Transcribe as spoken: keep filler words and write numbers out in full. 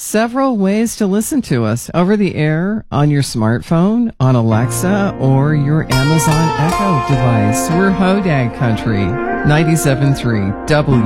several ways to listen to us over the air, on your smartphone, on Alexa, or your Amazon Echo device. We're Hodag Country, ninety-seven point three W